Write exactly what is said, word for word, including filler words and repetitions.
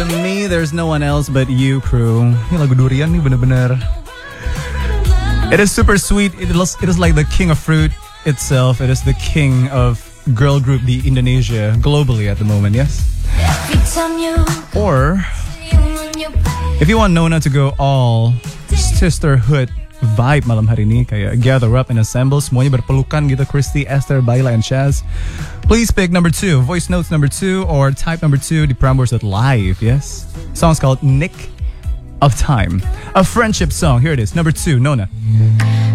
To me, there's no one else but you, crew. Ini lagu durian nih bener-bener. It is super sweet. It is, it is like the king of fruit itself. It is the king of girl group di Indonesia, globally at the moment, yes? Or, if you want Nona to go all sisterhood vibe malam hari ini, kayak gather up and assemble, semuanya berpelukan gitu, Christy, Esther, Baila, and Shaz, please pick number two, voice notes number two, or type number two di Prambors at Live, yes? Song's called Nick of Time, a friendship song. Here it is, number two, Nona.